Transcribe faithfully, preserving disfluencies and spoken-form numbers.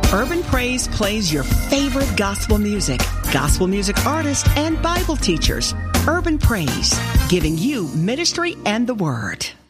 Urban Praise plays your favorite gospel music, gospel music artists, and Bible teachers. Urban Praise, giving you ministry and the Word.